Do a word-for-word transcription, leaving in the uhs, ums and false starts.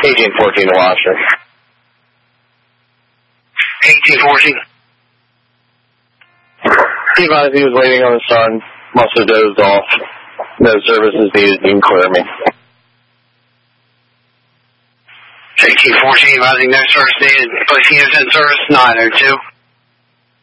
eighteen fourteen to Washer. eighteen fourteen. He advised he was waiting on his son. Must have dozed off. No services needed. You can clear me. eighteen fourteen, advising no service needed. Placing units in service, nine oh two.